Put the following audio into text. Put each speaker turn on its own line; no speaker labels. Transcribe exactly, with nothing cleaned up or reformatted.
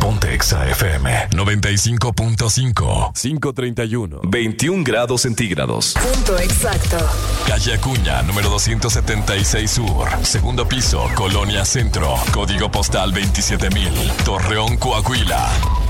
Ponte Exa F M noventa y cinco punto cinco.
cinco treinta y uno.
veintiún grados centígrados.
Punto exacto.
Calle Acuña, número doscientos setenta y seis Sur. Segundo piso, Colonia Centro. Código postal veintisiete mil. Torreón, Coahuila.